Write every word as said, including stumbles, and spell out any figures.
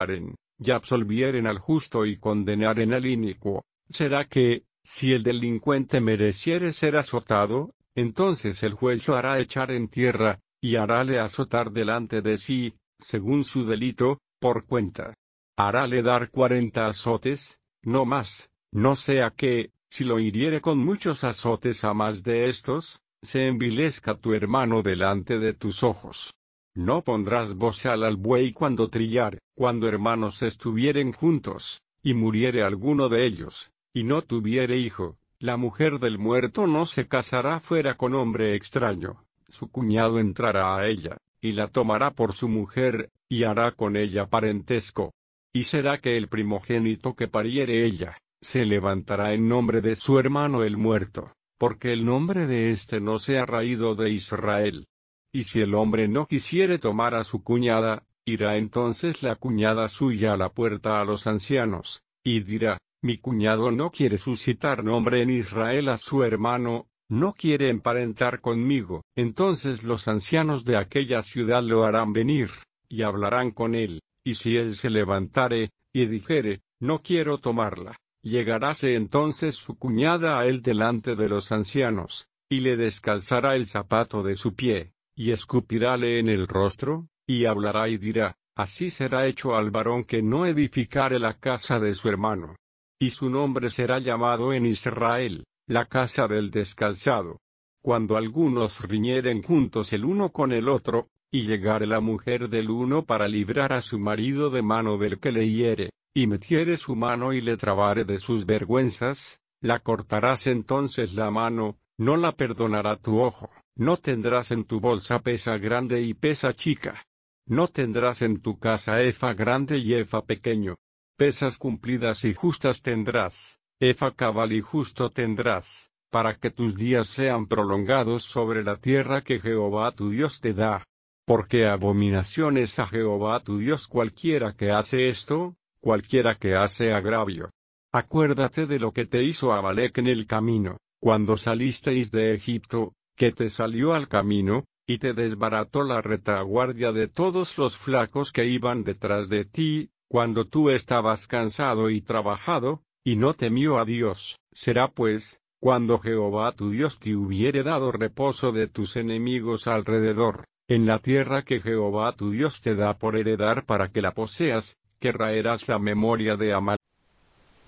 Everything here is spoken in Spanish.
juzgaren, y absolvieren al justo y condenaren al inicuo, será que, si el delincuente mereciere ser azotado, entonces el juez lo hará echar en tierra, y harále azotar delante de sí, según su delito, por cuenta. Harále dar cuarenta azotes, no más, no sea que, si lo hiriere con muchos azotes a más de estos, se envilezca tu hermano delante de tus ojos. No pondrás bozal al buey cuando trillar, cuando hermanos estuvieren juntos, y muriere alguno de ellos, y no tuviere hijo, la mujer del muerto no se casará fuera con hombre extraño, su cuñado entrará a ella, y la tomará por su mujer, y hará con ella parentesco. Y será que el primogénito que pariere ella, se levantará en nombre de su hermano el muerto, porque el nombre de éste no sea raído de Israel. Y si el hombre no quisiere tomar a su cuñada, irá entonces la cuñada suya a la puerta a los ancianos, y dirá, mi cuñado no quiere suscitar nombre en Israel a su hermano, no quiere emparentar conmigo. Entonces los ancianos de aquella ciudad lo harán venir, y hablarán con él, y si él se levantare, y dijere, no quiero tomarla, llegaráse entonces su cuñada a él delante de los ancianos, y le descalzará el zapato de su pie, y escupirále en el rostro, y hablará y dirá, así será hecho al varón que no edificare la casa de su hermano. Y su nombre será llamado en Israel, la casa del descalzado. Cuando algunos riñeren juntos el uno con el otro, y llegare la mujer del uno para librar a su marido de mano del que le hiere, y metiere su mano y le trabare de sus vergüenzas, la cortarás entonces la mano, no la perdonará tu ojo, no tendrás en tu bolsa pesa grande y pesa chica. No tendrás en tu casa efa grande y efa pequeño. Pesas cumplidas y justas tendrás, efa cabal y justo tendrás, para que tus días sean prolongados sobre la tierra que Jehová tu Dios te da. Porque abominación es a Jehová tu Dios cualquiera que hace esto, cualquiera que hace agravio. Acuérdate de lo que te hizo Amalec en el camino, cuando salisteis de Egipto, que te salió al camino, y te desbarató la retaguardia de todos los flacos que iban detrás de ti, cuando tú estabas cansado y trabajado, y no temió a Dios. Será pues, cuando Jehová tu Dios te hubiere dado reposo de tus enemigos alrededor, en la tierra que Jehová tu Dios te da por heredar para que la poseas, que raerás la memoria de Amalec.